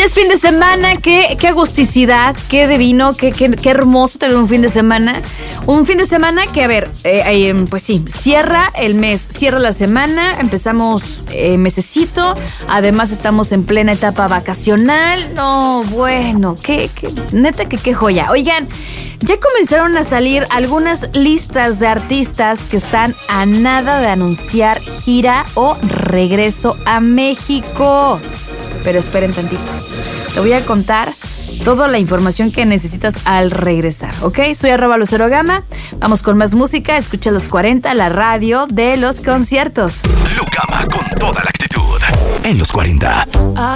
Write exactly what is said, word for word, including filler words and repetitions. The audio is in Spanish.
es fin de semana, qué, qué agusticidad, qué divino, qué, qué, qué hermoso tener un fin de semana. Un fin de semana que, a ver, eh, eh, pues sí, cierra el mes, cierra la semana, empezamos eh, mesecito, además estamos en plena etapa vacacional. No, bueno, qué, qué neta que qué joya. Oigan, ya comenzaron a salir algunas listas de artistas que están a nada de anunciar gira o regreso a México. Pero esperen tantito, te voy a contar toda la información que necesitas al regresar, ¿ok? Soy arroba Lucero Gama, vamos con más música, escucha los cuarenta, la radio de los conciertos. Lucama con toda la actitud en los cuarenta.